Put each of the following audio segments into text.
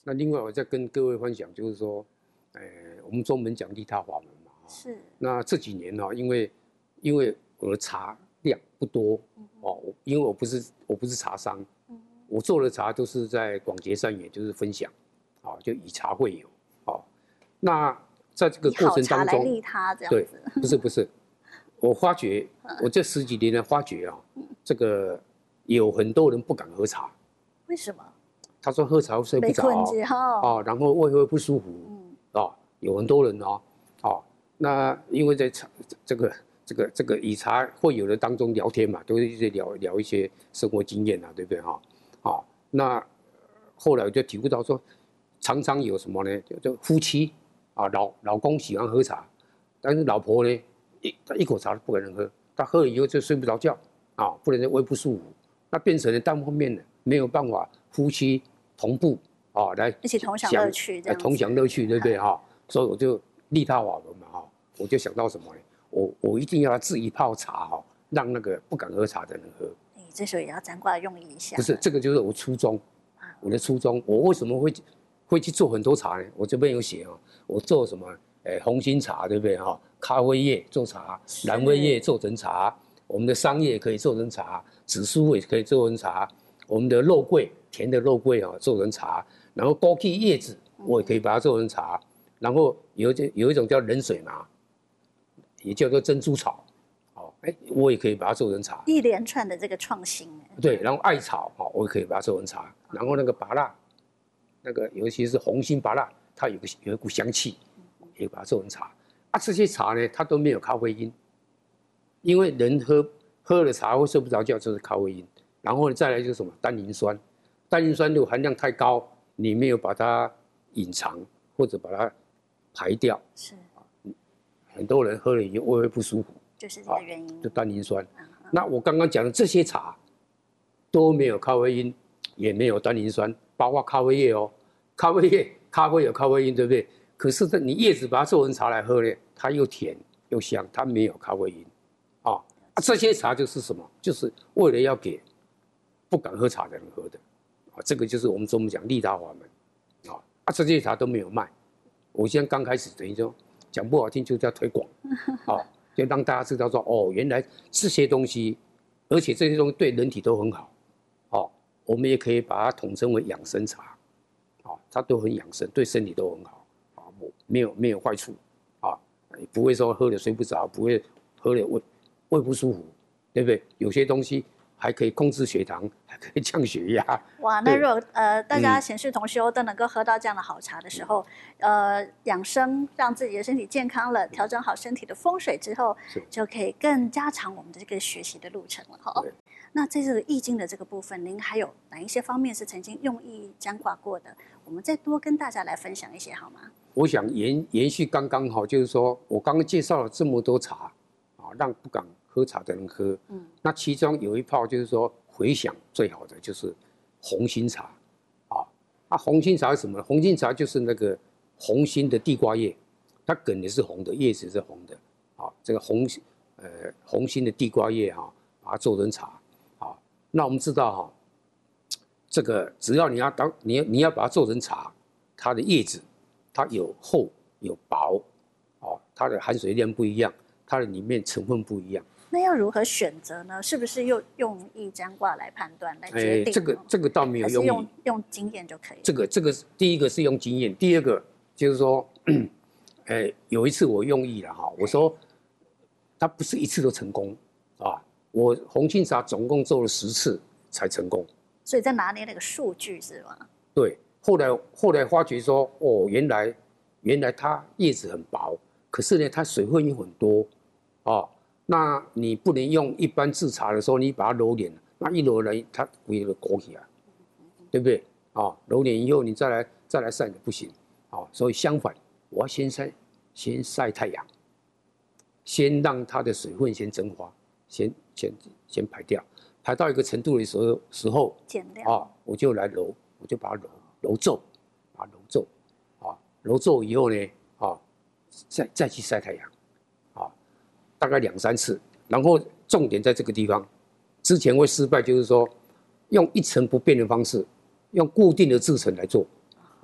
那另外我再跟各位分享，就是说，我们中文讲利他法门嘛， 是。 那这几年哈，因为我的茶量不多哦，因为我不是茶商，我做的茶都是在广结善缘，就是分享，啊，就以茶会友，哦，那在这个过程当中， 利他这样对， 子， 不是，我发觉我这10几年来发觉啊，这个有很多人不敢喝茶，为什么？ 他说喝茶会睡不着啊，然后胃会不舒服，啊，有很多人那因为在茶这个以茶会友的当中聊天嘛，都是聊一些生活经验啊，对不对那后来我就体会到说，常常有什么呢？就夫妻啊，老公喜欢喝茶，但是老婆呢，他一口茶都不可能喝，他喝了以后就睡不着觉啊，不能胃不舒服，那变成了单方面的，没有办法夫妻同步啊，来一起同享乐趣， 同享乐趣，对不对所以我就利他法门嘛我就想到什么呢？我一定要自己泡茶让那个不敢喝茶的人喝。 你这时候也要占卦用意一下。 不是，这个就是我初衷，我的初衷。我为什么会去做很多茶呢？我这边有写我做什么？红心茶，对不对咖啡叶做茶，蓝莓叶做成茶，我们的桑叶可以做成茶，紫苏也可以做成茶，我们的肉桂，甜的肉桂做成茶，然后枸杞叶子我也可以把它做成茶，然后有一种叫冷水麻，也叫做珍珠草，我也可以把它做成茶。 一连串的这个创新。 对，然后艾草我也可以把它做成茶，然后那个芭乐，那个尤其是红心芭乐，它有一股香气，也把它做成茶。这些茶呢，它都没有咖啡因，因为人喝了茶会睡不着觉，就是咖啡因。然后再来就是什么单宁酸，单宁酸如果含量太高，你没有把它隐藏或者把它排掉， 是很多人喝了以后胃会不舒服， 就是这个原因， 就单宁酸。那我刚刚讲的这些茶都没有咖啡因，也没有单宁酸，包括咖啡叶咖啡叶咖啡有咖啡因，对不对？可是你叶子把它做成茶来喝呢，它又甜又香，它没有咖啡因这些茶就是什么？就是为了要给不敢喝茶的人喝的这个就是我们中文讲利他法门这些茶都没有卖。我现在刚开始，等于说讲不好听就叫推广就让大家知道说原来这些东西，而且这些东西对人体都很好我们也可以把它统称为养生茶它都很养生，对身体都很好没有坏处也不会说喝了睡不着，不会喝了胃不舒服，对不对？有些东西还可以控制血糖，还可以降血压。 哇，那如果大家闲适同修都能够喝到这样的好茶的时候，养生让自己的身体健康了，调整好身体的风水之后，就可以更加长我们的这个学习的路程了那在这个易经的这个部分，您还有哪一些方面是曾经用易占卦过的？我们再多跟大家来分享一些好吗？ 我想延续刚刚好，就是说我刚刚介绍了这么多茶让不敢喝茶的人喝那其中有一泡就是说回响最好的就是红心茶红心茶是什么？红心茶就是那个红心的地瓜叶，它梗也是红的，叶子是红的这个红心的地瓜叶把它做成茶那我们知道这个只要你要把它做成茶，它的叶子它有厚有薄它的含水量不一样，它的里面成分不一样。 那要如何选择呢？是不是用易占卦来判断来决定？ 这个倒没有用意，用经验就可以。 这个第一个是用经验，第二个就是说，有一次我用意了我说它不是一次都成功我红心茶总共做了10次才成功。 所以在拿捏那个数据是吗？ 对，后来发觉说原来它叶子很薄，可是呢它水分又很多那你不能用一般制茶的时候，你把它揉捻，那一揉呢，它会了勾起来，对不对揉捻以后你再来晒不行所以相反，我要先晒太阳，先让它的水分先蒸发，先排掉，排到一个程度的时候减量我就来揉，我就把它揉皱，把它揉皱揉皱以后呢再去晒太阳大概2、3次，然后重点在这个地方。之前会失败，就是说用一成不变的方式，用固定的制程来做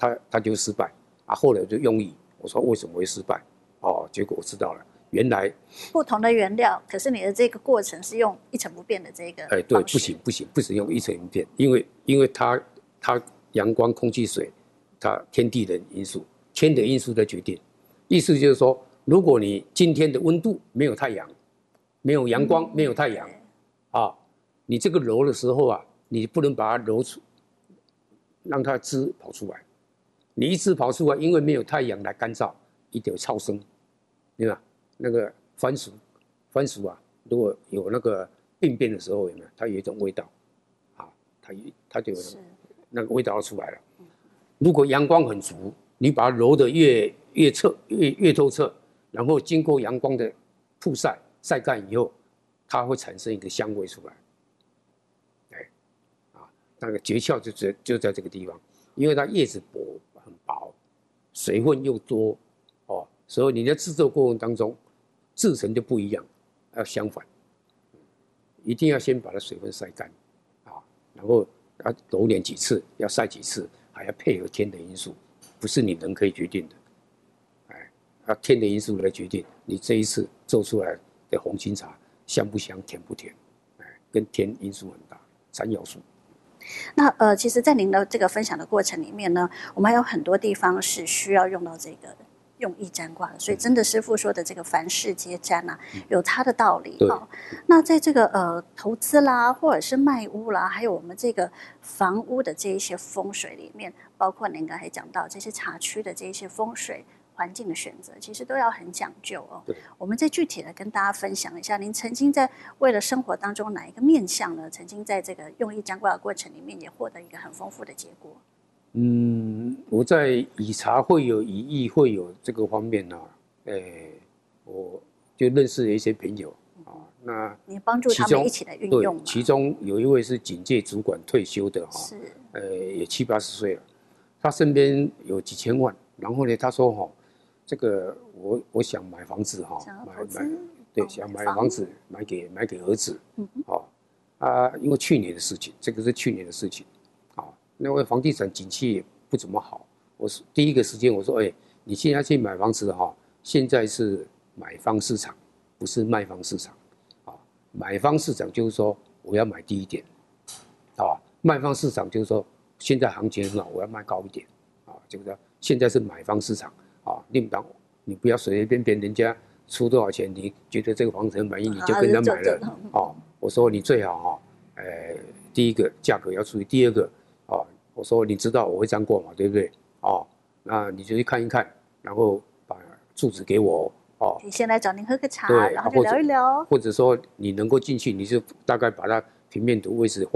他就失败啊。后来我就用意，我说为什么会失败？哦，结果我知道了，原来不同的原料，可是你的这个过程是用一成不变的这个。 对，不行，不只用一成不变，因为它阳光、空气、水，它天地人因素，天的因素在决定。意思就是说，如果你今天的温度没有太阳，没有阳光，没有太阳啊，你这个揉的时候啊，你不能把它揉出，让它汁跑出来。你一汁跑出来，因为没有太阳来干燥，一定有超生，对吧？那个番薯啊，如果有那个病变的时候，有没有？它有一种味道，啊，它就有那个味道出来了。如果阳光很足，你把它揉得越透彻，然后经过阳光的曝晒干以后，它会产生一个香味出来。那个诀窍就在这个地方，因为它叶子很薄，水分又多，哦，所以你在制作过程当中，制成就不一样，要相反，一定要先把它水分晒干，啊，然后要揉捻几次，要晒几次，还要配合天的因素，不是你人可以决定的，要天的因素来决定你这一次做出来的红金茶香不香、甜不甜，跟天因素很大，3要素。 那其实，在您的这个分享的过程里面呢，我们还有很多地方是需要用到这个用意占卦的，所以真的师父说的这个凡事皆占啊，有它的道理哦。那在这个投资啦，或者是卖屋啦，还有我们这个房屋的这一些风水里面，包括您刚才讲到这些茶区的这一些风水环境的选择，其实都要很讲究哦。我们再具体的跟大家分享一下，您曾经在为了生活当中哪一个面向呢？曾经在这个用意占卦的过程里面，也获得一个很丰富的结果。 我在以茶会友、以艺会友这个方面呢，我就认识了一些朋友啊，那你帮助他们一起来运用。 对，其中有一位是警界主管退休的哈， 是， 也70、80岁了，他身边有几千万，然后呢，他说哈，这个我想买房子哈，想买房子买给儿子，因为去年的事情，这个是去年的事情，那位房地产景气也不怎么好，我是第一个时间我说，你现在去买房子哈，现在是买方市场，不是卖方市场，买方市场就是说我要买低一点，卖方市场就是说现在行情很好，我要卖高一点，就是现在是买方市场，你不要随随便便人家出多少钱，你觉得这个房子很满意，你就跟他买了，我说你最好第一个价格要注意，第二个我说你知道我会这样过嘛，对不对？那你就去看一看，然后把住址给我可以先来找您喝个茶， 对， 然后就聊一聊。 或者说你能够进去，你就大概把它平面图位置画